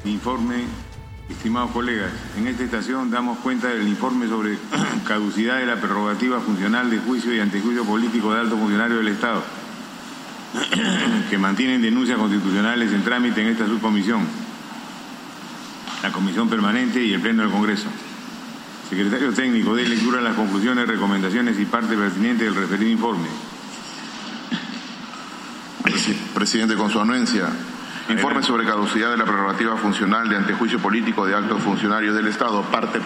Informe, estimados colegas, en esta estación damos cuenta del informe sobre caducidad de la prerrogativa funcional de juicio y antejuicio político de altos funcionarios del Estado, que mantienen denuncias constitucionales en trámite en esta subcomisión, la Comisión Permanente y el Pleno del Congreso. Secretario Técnico, dé lectura a las conclusiones, recomendaciones y parte pertinente del referido informe. Presidente, con su anuencia. Informe sobre caducidad de la prerrogativa funcional de antejuicio político de altos funcionarios del Estado. Parte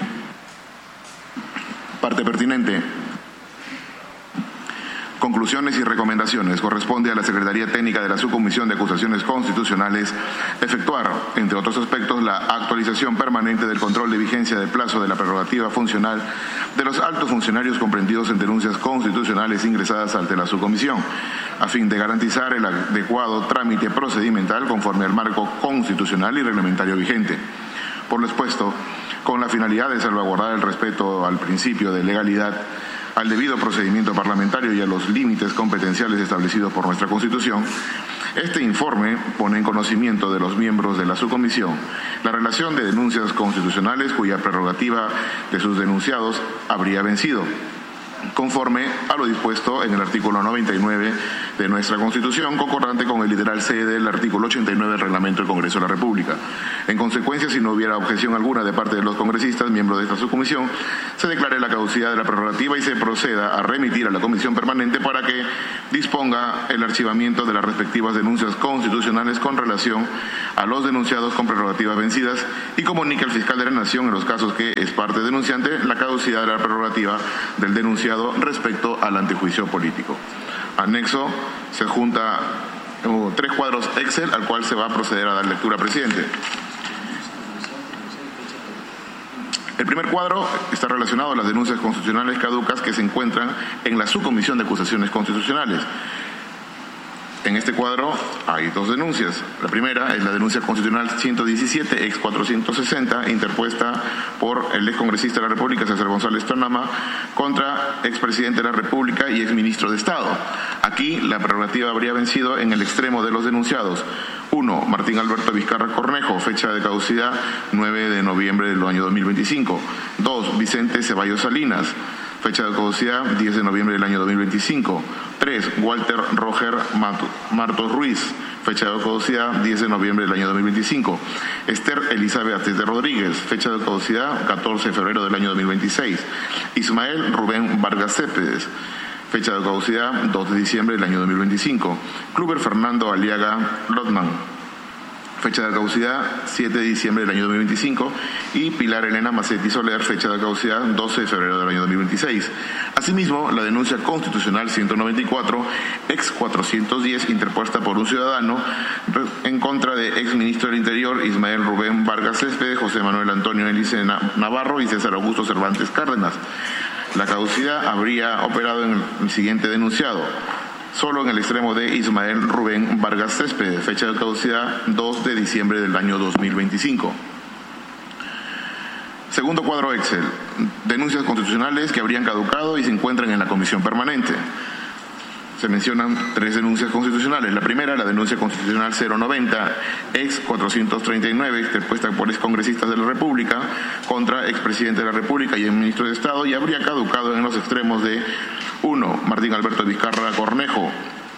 pertinente. Conclusiones y recomendaciones. Corresponde a la Secretaría Técnica de la Subcomisión de Acusaciones Constitucionales efectuar, entre otros aspectos, la actualización permanente del control de vigencia de plazo de la prerrogativa funcional de los altos funcionarios comprendidos en denuncias constitucionales ingresadas ante la subcomisión, a fin de garantizar el adecuado trámite procedimental conforme al marco constitucional y reglamentario vigente. Por lo expuesto, con la finalidad de salvaguardar el respeto al principio de legalidad, al debido procedimiento parlamentario y a los límites competenciales establecidos por nuestra Constitución, este informe pone en conocimiento de los miembros de la subcomisión la relación de denuncias constitucionales cuya prerrogativa de sus denunciados habría vencido, conforme a lo dispuesto en el artículo 99 de nuestra Constitución, concordante con el literal C del artículo 89 del Reglamento del Congreso de la República. En consecuencia, si no hubiera objeción alguna de parte de los congresistas, miembros de esta subcomisión, se declare la caducidad de la prerrogativa y se proceda a remitir a la Comisión Permanente para que disponga el archivamiento de las respectivas denuncias constitucionales con relación a los denunciados con prerrogativas vencidas y comunique al fiscal de la Nación, en los casos que es parte denunciante, la caducidad de la prerrogativa del denunciado respecto al antejuicio político. Anexo, se adjunta 3 cuadros Excel al cual se va a proceder a dar lectura, presidente. El primer cuadro está relacionado a las denuncias constitucionales caducas que se encuentran en la subcomisión de acusaciones constitucionales. En este cuadro hay 2 denuncias. La primera es la denuncia constitucional 117, ex 460, interpuesta por el excongresista de la República, César González Tonama, contra expresidente de la República y exministro de Estado. Aquí la prerrogativa habría vencido en el extremo de los denunciados. 1. Martín Alberto Vizcarra Cornejo, fecha de caducidad 9 de noviembre del año 2025. 2. Vicente Ceballos Salinas, fecha de caducidad 10 de noviembre del año 2025. 3. Walter Roger Martos Ruiz, fecha de caducidad 10 de noviembre del año 2025. Esther Elizabeth Atete Rodríguez, fecha de caducidad 14 de febrero del año 2026. Ismael Rubén Vargas Céspedes, fecha de caducidad 2 de diciembre del año 2025. Kluber Fernando Aliaga Lotman, fecha de caducidad 7 de diciembre del año 2025, y Pilar Elena Macetti Soler, fecha de caducidad 12 de febrero del año 2026. Asimismo, la denuncia constitucional 194, ex 410, interpuesta por un ciudadano en contra de ex ministro del Interior Ismael Rubén Vargas Céspedes, José Manuel Antonio Elice Navarro y César Augusto Cervantes Cárdenas. La caducidad habría operado en el siguiente denunciado: solo en el extremo de Ismael Rubén Vargas Céspedes, fecha de caducidad 2 de diciembre del año 2025. Segundo cuadro Excel, denuncias constitucionales que habrían caducado y se encuentran en la Comisión Permanente. Se mencionan 3 denuncias constitucionales. La primera, la denuncia constitucional 090, ex 439, interpuesta por excongresistas de la República contra expresidente de la República y el ministro de Estado, y habría caducado en los extremos de 1. Martín Alberto Vizcarra Cornejo,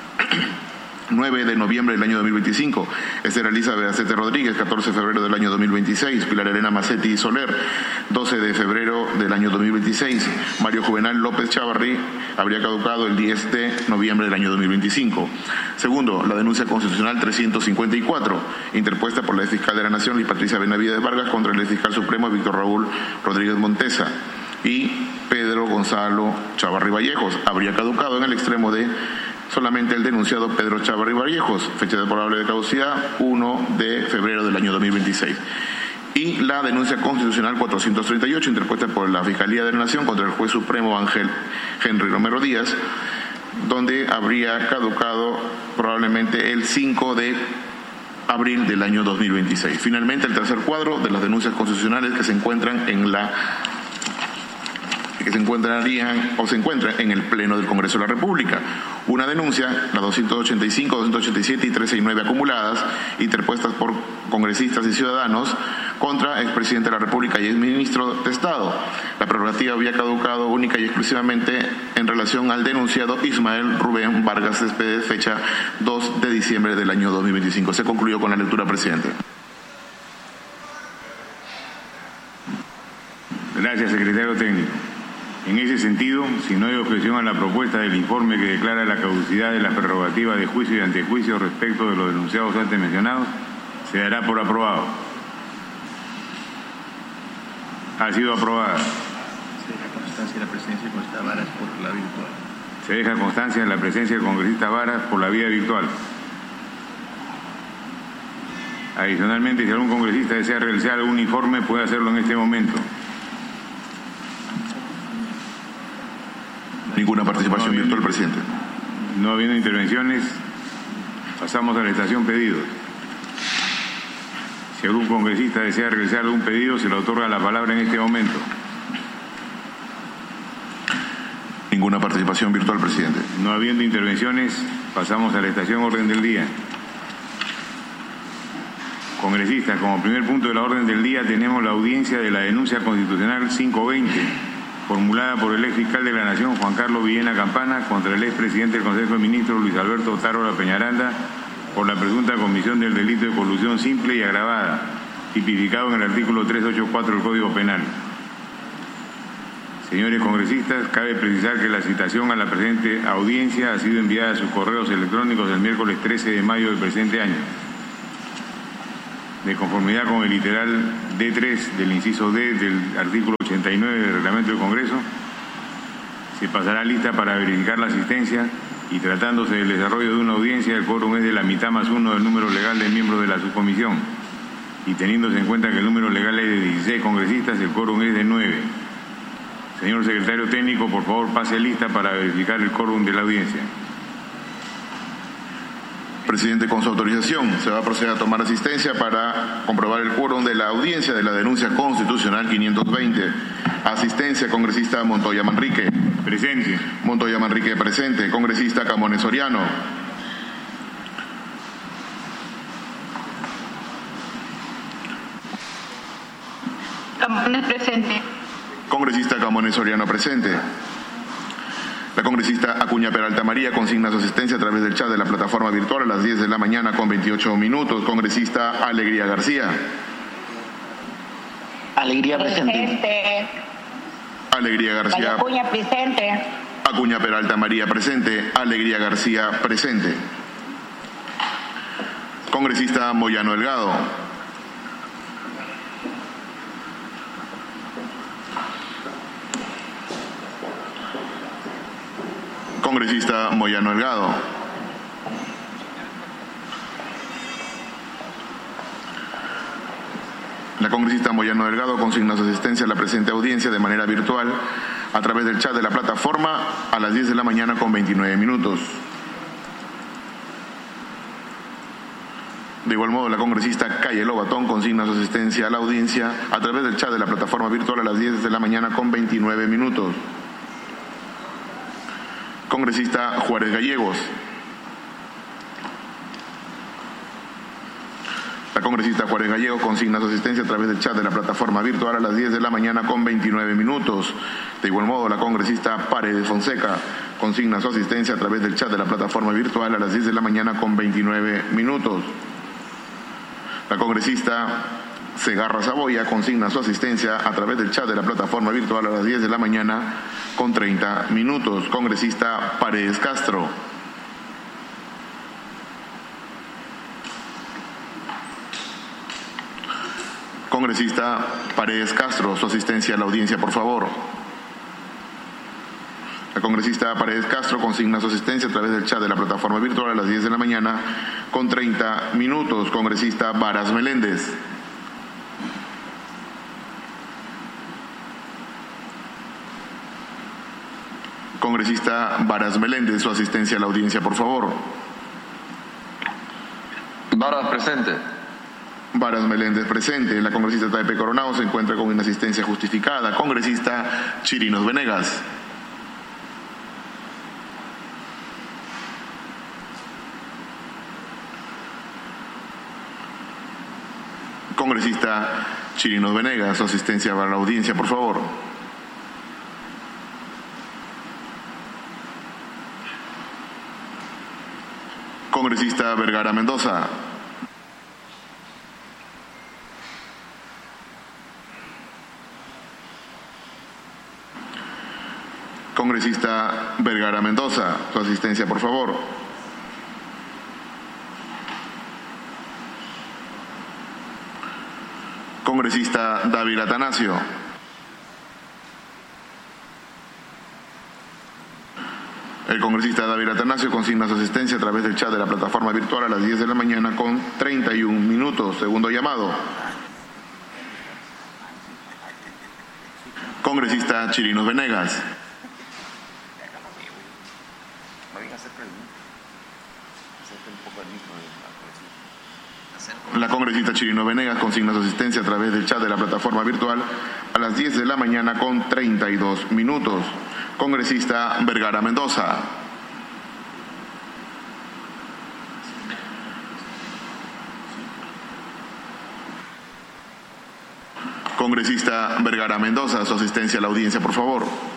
9 de noviembre del año 2025. Esther Elizabeth Atete Rodríguez, 14 de febrero del año 2026. Pilar Elena Macetti Soler, 12 de febrero del año 2026. Mario Juvenal López Chavarri habría caducado el 10 de noviembre del año 2025. Segundo, la denuncia constitucional 354, interpuesta por la fiscal de la Nación, Liz Patricia Benavides Vargas, contra el fiscal supremo Víctor Raúl Rodríguez Montesa y Pedro Gonzalo Chavarri Vallejos. Habría caducado en el extremo de solamente el denunciado Pedro Chavarri Vallejos, fecha de probable de caducidad 1 de febrero del año 2026. Y la denuncia constitucional 438, interpuesta por la Fiscalía de la Nación contra el juez supremo Ángel Henry Romero Díaz, donde habría caducado probablemente el 5 de abril del año 2026. Finalmente, el tercer cuadro de las denuncias constitucionales que se encuentran se encuentra en el Pleno del Congreso de la República. una denuncia, la 285, 287 y 369 acumuladas, interpuestas por congresistas y ciudadanos contra expresidente de la República y exministro de Estado. La prerrogativa había caducado única y exclusivamente en relación al denunciado Ismael Rubén Vargas Céspedes, fecha 2 de diciembre del año 2025. Se concluyó con la lectura, presidente. Gracias, secretario técnico. En ese sentido, si no hay objeción a la propuesta del informe que declara la caducidad de las prerrogativas de juicio y antejuicio respecto de los denunciados antes mencionados, se dará por aprobado. Ha sido aprobada. Se deja constancia de la presencia del congresista Varas por la vía virtual. Se deja constancia de la presencia del congresista Varas por la vía virtual. Adicionalmente, si algún congresista desea realizar algún informe, puede hacerlo en este momento. Ninguna participación virtual, presidente. No habiendo intervenciones, pasamos a la estación pedidos. Si algún congresista desea realizar algún pedido, se le otorga la palabra en este momento. Ninguna participación virtual, presidente. No habiendo intervenciones, pasamos a la estación orden del día. Congresistas, como primer punto de la orden del día tenemos la audiencia de la denuncia constitucional 520, formulada por el ex fiscal de la Nación, Juan Carlos Villena Campana, contra el expresidente del Consejo de Ministros, Luis Alberto Otárola Peñaranda, por la presunta comisión del delito de colusión simple y agravada, tipificado en el artículo 384 del Código Penal. Señores congresistas, cabe precisar que la citación a la presente audiencia ha sido enviada a sus correos electrónicos el miércoles 13 de mayo del presente año. De conformidad con el literal D3 del inciso D del artículo 89 del Reglamento del Congreso, se pasará lista para verificar la asistencia y tratándose del desarrollo de una audiencia, el quórum es de la mitad más uno del número legal de miembros de la subcomisión y teniéndose en cuenta que el número legal es de 16 congresistas, el quórum es de 9. Señor secretario técnico, por favor pase lista para verificar el quórum de la audiencia. Presidente, con su autorización, se va a proceder a tomar asistencia para comprobar el quórum de la audiencia de la denuncia constitucional 520. Asistencia, congresista Montoya Manrique. Presente. Montoya Manrique, presente. Congresista Camones Soriano. Camones, presente. Congresista Camones Soriano, presente. La congresista Acuña Peralta María consigna su asistencia a través del chat de la plataforma virtual a las 10 de la mañana con 28 minutos. Congresista Alegría García. Alegría, presente. Alegría García. Acuña, presente. Acuña Peralta María, presente. Alegría García, presente. Congresista Moyano Delgado. Congresista Moyano Delgado. La congresista Moyano Delgado consigna su asistencia a la presente audiencia de manera virtual a través del chat de la plataforma a las 10 de la mañana con 29 minutos. De igual modo, la congresista Calle Lobatón consigna su asistencia a la audiencia a través del chat de la plataforma virtual a las 10 de la mañana con 29 minutos. Congresista Juárez Gallegos. La congresista Juárez Gallegos consigna su asistencia a través del chat de la plataforma virtual a las 10 de la mañana con 29 minutos. De igual modo, la congresista Paredes Fonseca consigna su asistencia a través del chat de la plataforma virtual a las 10 de la mañana con 29 minutos. La congresista Segarra Saboya consigna su asistencia a través del chat de la plataforma virtual a las 10 de la mañana con 30 minutos. Congresista Paredes Castro. Congresista Paredes Castro, su asistencia a la audiencia, por favor. La congresista Paredes Castro consigna su asistencia a través del chat de la plataforma virtual a las 10 de la mañana con 30 minutos. Congresista Varas Meléndez. Congresista Varas Meléndez, su asistencia a la audiencia, por favor. Varas, presente. Varas Meléndez, presente. La congresista Taipe Coronado se encuentra con una asistencia justificada. Congresista Chirinos Venegas. Congresista Chirinos Venegas, su asistencia para la audiencia, por favor. Congresista Vergara Mendoza. Congresista Vergara Mendoza, su asistencia, por favor. Congresista Dávila Atanasio. El congresista Dávila Atanasio consigna su asistencia a través del chat de la plataforma virtual a las 10 de la mañana con 31 minutos. Segundo llamado. Congresista Chirinos Venegas. La congresista Chirinos Venegas consigna su asistencia a través del chat de la plataforma virtual a las 10 de la mañana con 32 minutos. Congresista Vergara Mendoza. Congresista Vergara Mendoza, su asistencia a la audiencia, por favor.